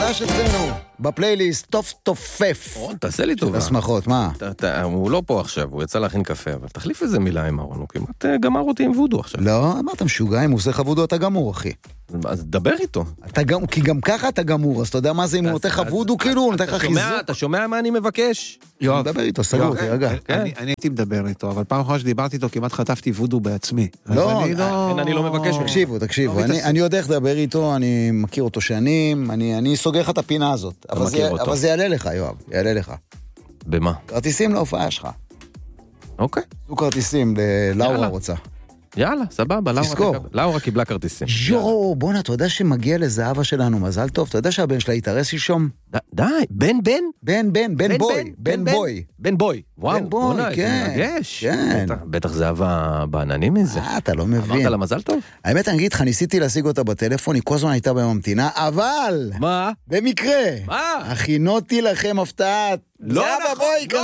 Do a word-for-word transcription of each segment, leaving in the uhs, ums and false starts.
חדש אצלנו, בפלייליסט, טוף תופף. רון, תעשה לי טובה. בשמחות, מה? הוא לא פה עכשיו, הוא יצא להכין קפה, אבל תחליף איזה מילה עם ארון, הוא כמעט גמר אותי עם וודו עכשיו. לא, אמרת משוגע, אם הוא עושה לך וודו, אתה גמור, אחי. אז דבר איתו. כי גם ככה אתה גמור, אז אתה יודע מה זה אם הוא נותן לך וודו, כאילו הוא נותן לך חיזוק. אתה שומע מה אני מבקש? יואב, דבר איתו, סגור, תרגע. אני הייתי מדבר איתו, אבל פעם אחת שדיברתי איתו, כמעט חטפתי וודו בעצמי. לא, אני לא מבקש. תקשיבו, תקשיבו, אני יודע איך לדבר איתו, אני מכיר אותו שנים, אני סוגר לך את הפינה הזאת. אבל זה יעלה לך, יואב, יעלה לך. במה? כרטיסים להופעה שלך. אוקיי. זו כרטיסים, לאורה רוצה. יאללה, סבבה, לאורה קיבלה כרטיסים. יואו, בונה, אתה יודע שמגיע לזהבה שלנו מזל טוב? אתה יודע שהבן שלה יתארס שלשום? די, בן בן? בן בן, בן בוי, בן בוי. בן בוי, וואו, בונה, זה מרגש. בטח זהבה בעננים מזה. אה, אתה לא מבין. אמרת לה מזל טוב? האמת, אני אגיד לך, ניסיתי להשיג אותה בטלפון, היא כל הזמן הייתה בממתינה, אבל... מה? במקרה. מה? הכינותי לכם הפתעה. לא נכון, לא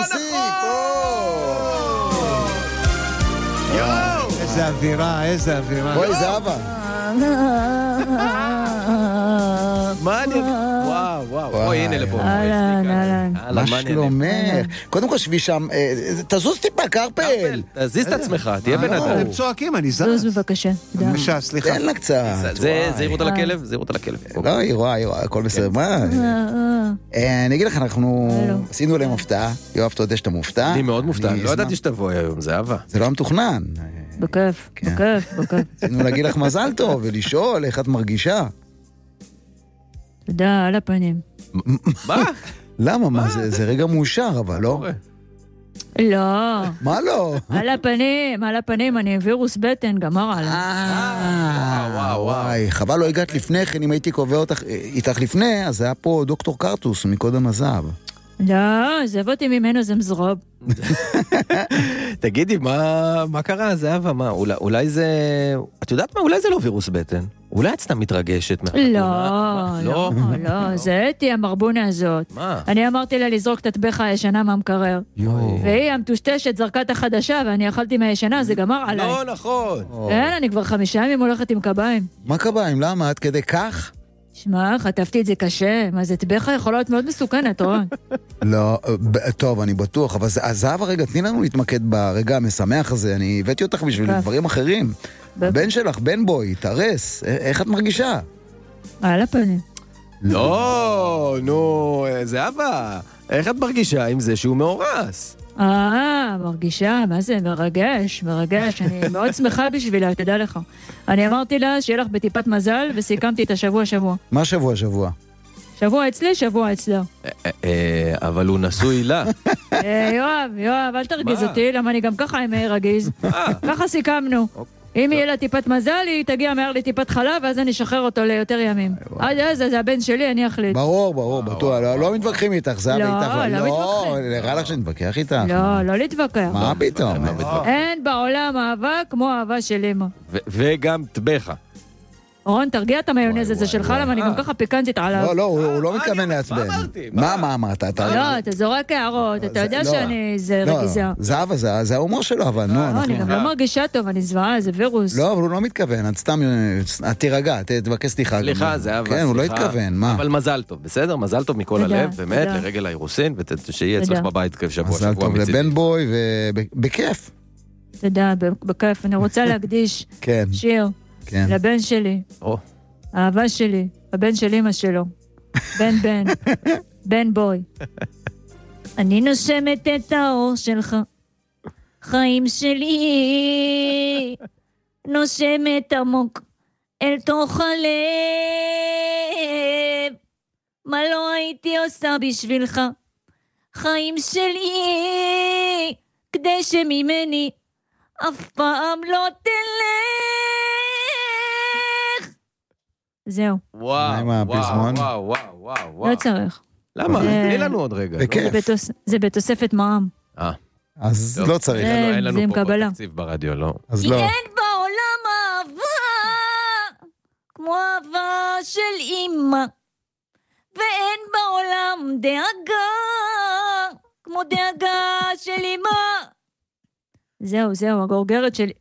נכון. איזה אווירה, איזה אווירה. בואי, זהבה. מה אני... וואו, וואו. בואי, הנה לפה. אהלן, אהלן. מה שלומך? קודם כל שבי שם, תזוז טיפה, קרפל. תזיז את עצמך, תהיה בן אדם. הם צועקים, אני זז. זוז בבקשה. בבקשה, סליחה. תן לה קצת. זה זהירות על הכלב? זהירות על הכלב. לא, היא רואה, היא רואה, הכל בסדר. מה? אני אגיד לך, אנחנו עשינו להם הפתעה. יואב, אתה יודע שאתה מופתע? אני מאוד מופתע. לא ידעתי שתבוא היום, זה אהבה. זה לא מתוכנן. בכיף, בכיף, בכיף. רצינו להגיד לך מזל טוב ולשאול איך את מרגישה. תודה, על הפנים. מה? למה? מה? זה רגע מאושר, אבל לא? לא. מה לא? על הפנים, על הפנים, אני וירוס בטן, גמר עליו. אה, וואו, וואי. חבל לא הגעת לפני כן, אם הייתי קובע איתך לפני, אז היה פה דוקטור קרטוס מקודם הזהב. לא, זה הבאתי ממנו זה מזרוב. תגידי, מה קרה, זהבה? מה, אולי זה... את יודעת מה? אולי זה לא וירוס בטן. אולי את סתם מתרגשת. לא, לא, לא, זה אתי המרבונה הזאת. מה? אני אמרתי לה לזרוק את הטבחה הישנה מהמקרר. והיא המטושטשת זרקה את החדשה, ואני אכלתי מהישנה, זה גמר עליי. לא, נכון. אין, אני כבר חמישה ימים הולכת עם קביים. מה קביים? למה? עד כדי כך? שמע, חטפתי את זה קשה. מה זה, טבחה יכולה להיות מאוד מסוכנת, רון. לא, טוב, אני בטוח, אבל זהבה, רגע, תני לנו להתמקד ברגע המשמח הזה. אני הבאתי אותך בשביל דברים אחרים. הבן שלך, בן בוי, תרס. איך את מרגישה? על הפנים. לא, נו, זהבה, איך את מרגישה עם זה שהוא מאורס? אה, מרגישה, מה זה, מרגש, מרגש, אני מאוד שמחה בשבילה, תדע לך. אני אמרתי לה שיהיה לך בטיפת מזל, וסיכמתי את השבוע שבוע. מה שבוע שבוע? שבוע אצלי, שבוע אצלה. אבל הוא נשוי לה. יואב, יואב, אל תרגיז אותי, למה אני גם ככה עם רגיז. ככה סיכמנו. אם יהיה לה טיפת מזל, היא תגיע מהר לטיפת חלב, ואז אני אשחרר אותו ליותר ימים. עד אז, זה הבן שלי, אני אחליט. ברור, ברור, בטוח. לא מתווכחים איתך, זה היה איתך. לא, לא מתווכחים. נראה לך שנתווכח איתך. לא, לא להתווכח. מה פתאום? אין בעולם אהבה כמו אהבה של אמא. וגם טבחה. רון, תרגיע את המיונז הזה שלך, למה אני גם ככה פיקנטית עליו. לא, לא, הוא לא מתכוון לעצבן. מה, מה אמרת? לא, אתה זורק הערות, אתה יודע שאני, זה רגיזה. זהבה, זה ההומור שלו, אבל נו. אני גם לא מרגישה טוב, אני זוועה, זה וירוס. לא, אבל הוא לא מתכוון, את סתם, את תירגע, תבקש סליחה. סליחה, זהבה, סליחה. כן, הוא לא התכוון, מה? אבל מזל טוב, בסדר? מזל טוב מכל הלב, באמת, לרגל האירוסין, ושיהיה אצלך בבית שבוע, שבוע. מזל טוב לבן בוי, ובכיף. תודה, בכיף. אני רוצה להקדיש שיר. לבן שלי, האהבה שלי, הבן של אמא שלו, בן בן, בן בוי. אני נושמת את האור שלך, חיים שלי, נושמת עמוק אל תוך הלב, מה לא הייתי עושה בשבילך, חיים שלי, כדי שממני אף פעם לא תלך. זהו. וואו, וואו, וואו, וואו. לא צריך. למה? תני לנו עוד רגע. זה בתוספת מע"מ. אה. אז לא צריך. אין לנו פה תקציב ברדיו, לא. אז לא. אין בעולם אהבה כמו אהבה של אמא, ואין בעולם דאגה כמו דאגה של אמא. זהו, זהו, הגורגרת שלי.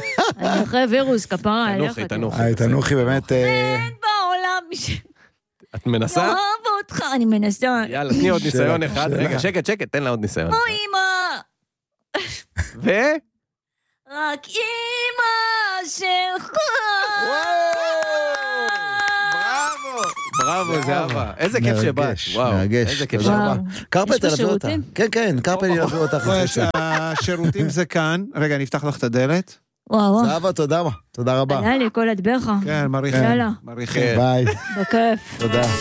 אני אחרי וירוס, כפרה, תנוחי, תנוחי. תנוחי באמת... אין בעולם... את מנסה? אוהב אותך, אני מנסה. יאללה, תני עוד ניסיון אחד. רגע, שקט, שקט, תן לה עוד ניסיון. או אמא. ו? רק אמא שלך. בראבו, זהבה. איזה כיף שבאת. וואו, איזה כיף שבאת. קרפל תלווה אותה. כן, כן, קרפל ילווה אותך. השירותים זה כאן. רגע, אני אפתח לך את הדלת. וואו. זהבה, תודה. תודה רבה. עלה לי כל הדברך. כן, מריחים. יאללה. מריחים. ביי. בכיף. תודה.